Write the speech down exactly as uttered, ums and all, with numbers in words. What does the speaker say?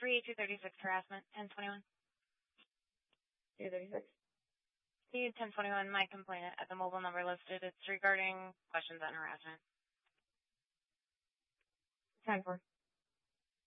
three two thirty-six harassment, ten twenty-one. two thirty-six. See, ten twenty-one, my complaint at the mobile number listed. It's regarding questions on harassment. ten four.